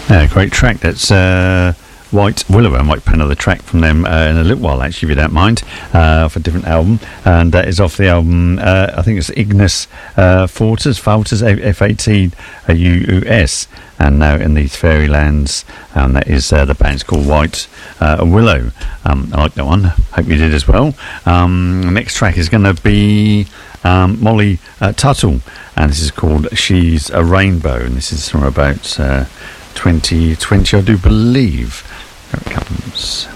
Yeah, great track. That's White Willow. I might play another track from them in a little while, actually, if you don't mind, off a different album. And that is off the album, I think it's Ignis Falters, F-A-T-U-U-S. And Now in These Fairylands. That is the band's called White Willow. I like that one. Hope you did as well. The next track is going to be Molly Tuttle, and this is called She's a Rainbow, and this is from about 2020, I do believe. Here it comes.